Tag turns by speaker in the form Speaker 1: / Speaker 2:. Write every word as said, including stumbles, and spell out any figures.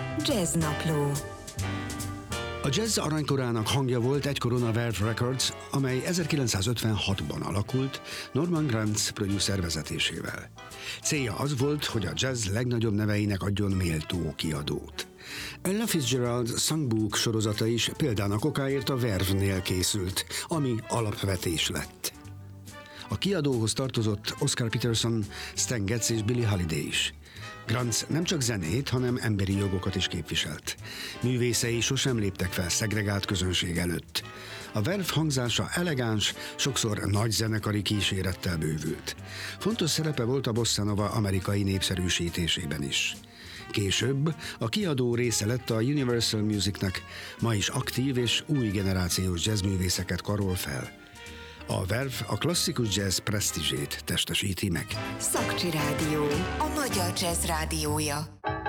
Speaker 1: Jazznapló.
Speaker 2: A jazz aranykorának hangja volt egykoron a Verve Records, amely ezerkilencszázötvenhatban alakult Norman Granz producer vezetésével. Célja az volt, hogy a jazz legnagyobb neveinek adjon méltó kiadót. Ella Fitzgerald Songbook sorozata is példának okáért a Verve-nél készült, ami alapvetés lett. A kiadóhoz tartozott Oscar Peterson, Stan Getz és Billie Holiday is. Granz nem csak zenét, hanem emberi jogokat is képviselt. Művészei sosem léptek fel szegregált közönség előtt. A Verve hangzása elegáns, sokszor nagy zenekari kísérettel bővült. Fontos szerepe volt a bossa nova amerikai népszerűsítésében is. Később a kiadó része lett a Universal Musicnek, ma is aktív és új generációs jazzművészeket karol fel. A Verve a klasszikus jazz presztízsét testesíti meg.
Speaker 1: Szakcsi Rádió, a magyar jazz rádiója.